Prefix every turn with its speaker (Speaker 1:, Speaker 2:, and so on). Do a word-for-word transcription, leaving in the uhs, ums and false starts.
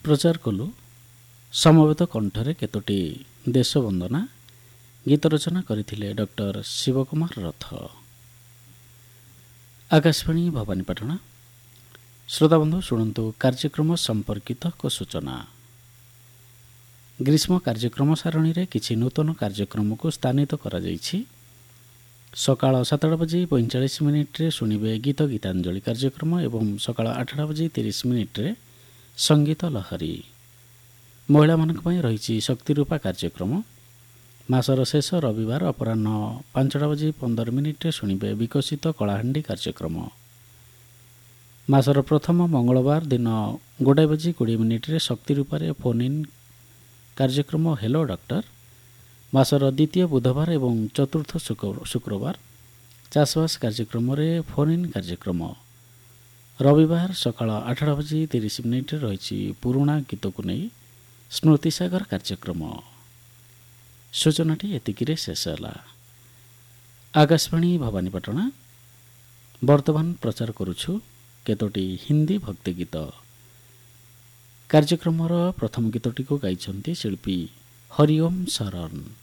Speaker 1: ପ୍ରଚାର କଲୁ ସମବେତ କଣ୍ଠରେ କେତୋଟି ଦେଶ ବନ୍ଦନା। ଗୀତ ରଚନା କରିଥିଲେ ଡକ୍ଟର ଶିବକୁମାର ରଥ। ଆକାଶବାଣୀ ଭବାନୀପାଟଣା। ଶ୍ରୋତାବନ୍ଧୁ ଶୁଣନ୍ତୁ କାର୍ଯ୍ୟକ୍ରମ ସମ୍ପର୍କିତ ଏକ ସୂଚନା। ଗ୍ରୀଷ୍ମ କାର୍ଯ୍ୟକ୍ରମ ସାରଣୀରେ କିଛି ନୂତନ କାର୍ଯ୍ୟକ୍ରମକୁ ସ୍ଥାନିତ କରାଯାଇଛି। ସକାଳ ସାତଟା ବାଜି ପଇଁଚାଳିଶ ମିନିଟ୍ରେ ଶୁଣିବେ ଗୀତ ଗୀତାଞ୍ଜଳି କାର୍ଯ୍ୟକ୍ରମ ଏବଂ ସକାଳ ଆଠଟା ବାଜି ତିରିଶ ମିନିଟ୍ରେ ସଙ୍ଗୀତ ଲହରୀ। ମହିଳାମାନଙ୍କ ପାଇଁ ରହିଛି ଶକ୍ତିରୂପା କାର୍ଯ୍ୟକ୍ରମ। ମାସର ଶେଷ ରବିବାର ଅପରାହ୍ନ ପାଞ୍ଚଟା ବାଜି ପନ୍ଦର ମିନିଟ୍ରେ ଶୁଣିବେ ବିକଶିତ କଳାହାଣ୍ଡି କାର୍ଯ୍ୟକ୍ରମ। ମାସର ପ୍ରଥମ ମଙ୍ଗଳବାର ଦିନ ଗୋଟାଏ ବାଜି କୋଡ଼ିଏ ମିନିଟ୍ରେ ଶକ୍ତିରୂପାରେ ଫୋନ୍ ଇନ୍ କାର୍ଯ୍ୟକ୍ରମ ହେଲୋ ଡକ୍ଟର। ମାସର ଦ୍ୱିତୀୟ ବୁଧବାର ଏବଂ ଚତୁର୍ଥ ଶୁକ୍ରବାର ଚାଷବାସ କାର୍ଯ୍ୟକ୍ରମରେ ଫୋନ୍ ଇନ୍ କାର୍ଯ୍ୟକ୍ରମ। ରବିବାର ସକାଳ ଆଠଟା ବାଜି ତିରିଶ ମିନିଟ୍ରେ ରହିଛି ପୁରୁଣା ଗୀତକୁ ନେଇ ସ୍ମୃତିସାଗର କାର୍ଯ୍ୟକ୍ରମ। ସୂଚନାଟି ଏତିକିରେ ଶେଷ ହେଲା। ଆକାଶବାଣୀ ଭବାନୀପାଟଣା। ବର୍ତ୍ତମାନ ପ୍ରଚାର କରୁଛୁ କେତୋଟି ହିନ୍ଦୀ ଭକ୍ତି ଗୀତ। କାର୍ଯ୍ୟକ୍ରମର ପ୍ରଥମ ଗୀତଟିକୁ ଗାଇଛନ୍ତି ଶିଳ୍ପୀ ହରିଓମ୍ ଶରଣ।